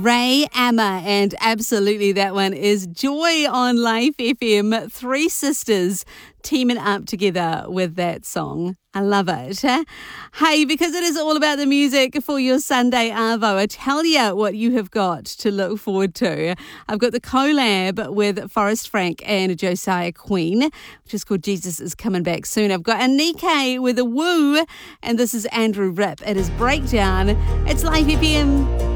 Ray Amma, and absolutely that one is Joy on Life FM. Three sisters teaming up together with that song. I love it. Hey, because it is all about the music for your Sunday Arvo, I tell you what you have got to look forward to. I've got the collab with Forrest Frank and Josiah Queen, which is called Jesus is Coming Back Soon. I've got Anike with a Woo, and this is Andrew Rip. It is Breakdown. It's Life FM.